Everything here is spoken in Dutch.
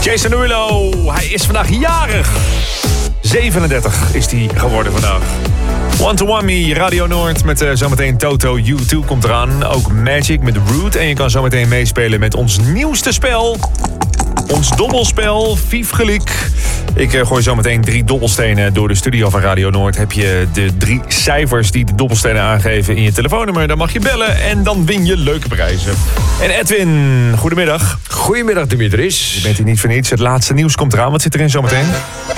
Jason Derulo, hij is vandaag jarig. 37 is hij geworden vandaag. One to One Me, Radio Noord met zometeen Toto U2 komt eraan. Ook Magic met Root. En je kan zometeen meespelen met ons nieuwste spel. Ons dobbelspel, Vief Gelik. Ik gooi zometeen 3 dobbelstenen door de studio van Radio Noord. Heb je de 3 cijfers die de dobbelstenen aangeven in je telefoonnummer. Dan mag je bellen en dan win je leuke prijzen. En Edwin, goedemiddag. Goedemiddag Dimitris. Je bent hier niet voor niets. Het laatste nieuws komt eraan. Wat zit erin zometeen?